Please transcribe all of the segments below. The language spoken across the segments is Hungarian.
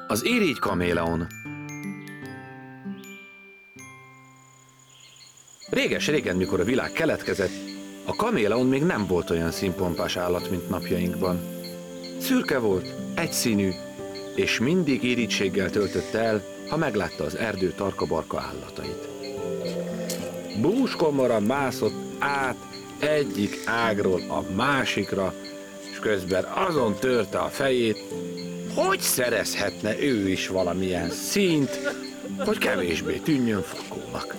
Az irigy kaméleon. Réges-régen, mikor a világ keletkezett, a kaméleon még nem volt olyan színpompás állat, mint napjainkban. Szürke volt, egyszínű, és mindig irigységgel töltötte el, ha meglátta az erdő tarka-barka állatait. Búskomora mászott át egyik ágról a másikra, és közben azon törte a fejét, hogy szerezhetne ő is valamilyen színt, hogy kevésbé tűnjön fakónak.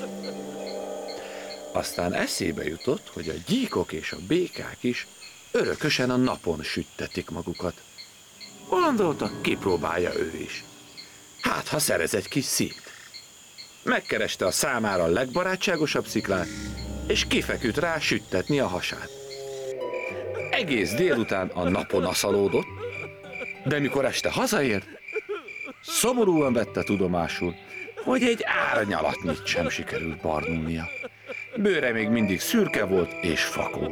Aztán eszébe jutott, hogy a gyíkok és a békák is örökösen a napon süttetik magukat. Gondolta, kipróbálja ő is. Hát, ha szerez egy kis színt. Megkereste a számára a legbarátságosabb sziklát, és kifeküdt rá süttetni a hasát. Egész délután a napon aszalódott, de mikor este hazaért, szomorúan vette tudomásul, hogy egy árnyalatnyit sem sikerült barnulnia. Bőre még mindig szürke volt és fakó.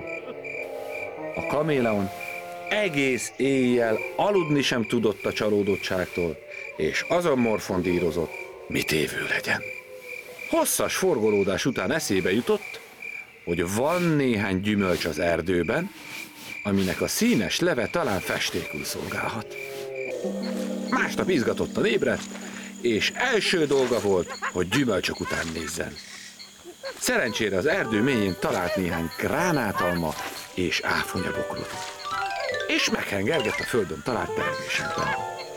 A kaméleon egész éjjel aludni sem tudott a csalódottságtól, és azon morfondírozott, mit évő legyen. Hosszas forgolódás után eszébe jutott, hogy van néhány gyümölcs az erdőben, aminek a színes leve talán festékül szolgálhat. Másnap izgatottan ébredt, és első dolga volt, hogy gyümölcsök után nézzen. Szerencsére az erdő mélyén talált néhány gránátalma és áfonyabokrot, és meghengergett a földön talált termésekben.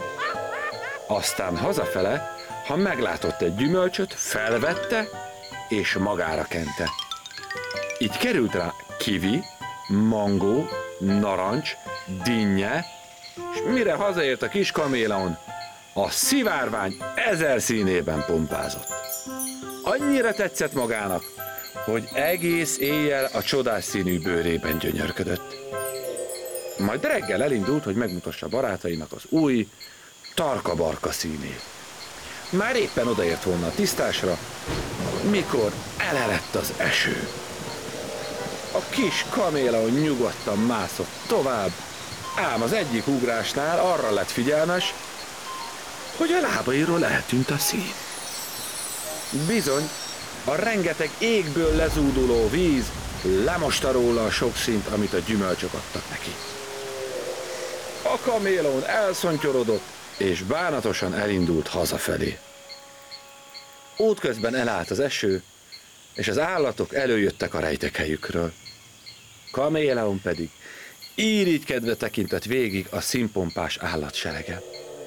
Aztán hazafele, ha meglátott egy gyümölcsöt, felvette és magára kente. Így került rá kivi, mangó, narancs, dinnye, és mire hazaért a kis kaméleon, a szivárvány 1000 színében pompázott. Annyira tetszett magának, hogy egész éjjel a csodás színű bőrében gyönyörködött. Majd reggel elindult, hogy megmutassa barátainak az új, tarka-barka színét. Már éppen odaért volna a tisztásra, mikor elerett az eső. A kis kaméleon nyugodtan mászott tovább, ám az egyik ugrásnál arra lett figyelmes, hogy a lábairól eltűnt a szín. Bizony, a rengeteg égből lezúduló víz lemosta róla a sok színt, amit a gyümölcsök adtak neki. A kaméleon elszontyorodott, és bánatosan elindult hazafelé. Útközben elállt az eső, és az állatok előjöttek a rejtekhelyükről. Kaméleon pedig irigykedve tekintett végig a színpompás állatseregen.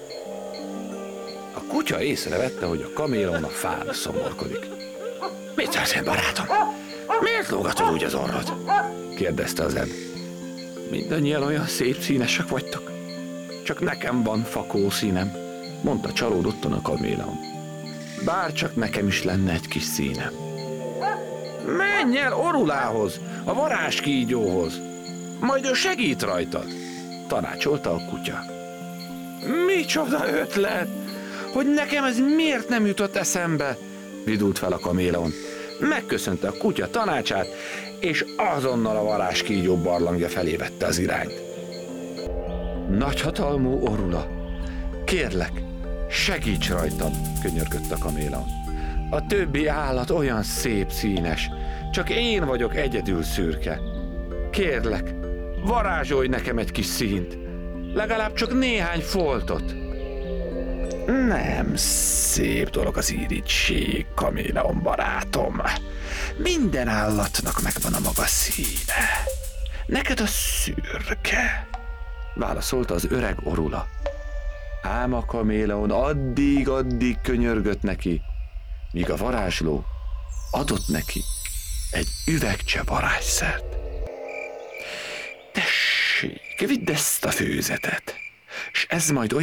A kutya észrevette, hogy a kaméleon a fán szomorkodik. Mit történt, barátom? Miért lógatod úgy az orrod? Kérdezte az ebb. Mindannyian olyan szép színesek vagytok. Csak nekem van fakó színem, mondta csalódottan a kaméleon. Bár csak nekem is lenne egy kis színem. Menj el Orulához, a varázskígyóhoz, majd ő segít rajtad, tanácsolta a kutya. Micsoda ötlet, hogy nekem ez miért nem jutott eszembe, vidult fel a kaméleon. Megköszönte a kutya tanácsát, és azonnal a varázskígyó barlangja felé vette az irányt. Nagyhatalmú Orula, kérlek, segíts rajtam, könyörgött a kaméleon. A többi állat olyan szép színes, csak én vagyok egyedül szürke. Kérlek, varázsolj nekem egy kis színt, legalább csak néhány foltot. Nem szép dolog az irigység, kaméleon barátom. Minden állatnak megvan a maga színe. Neked a szürke, válaszolta az öreg Orula. Ám a kaméleon addig könyörgött neki, míg a varázsló adott neki egy üvegcse varázsszert. Tessék, vidd ezt a főzetet, s ez majd olyan